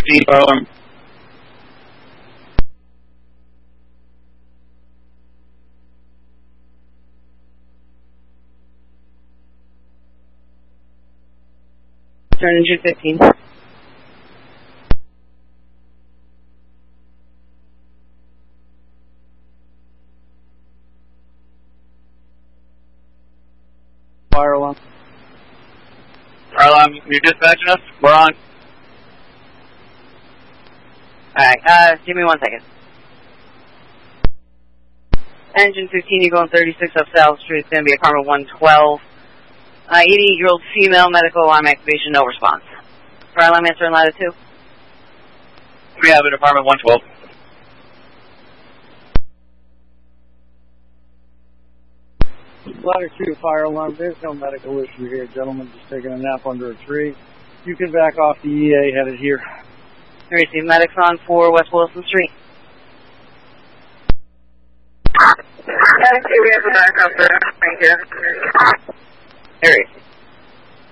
215, fire alarm. Turn engine 15. Fire alarm. Fire alarm, you're dispatching us? We're on. Alright, give me 1 second. Engine 15, you're going 36 up South Street. It's going to be apartment 112. 88-year-old female, medical alarm activation, no response. Fire alarm answer in ladder 2. We have it, apartment 112. Ladder 2, fire alarm. There's no medical issue here. Gentleman just taking a nap under a tree. You can back off the EA headed here. Receive medics on 4 West Wilson Street. Okay, we have a backup there. Thank you. Harry.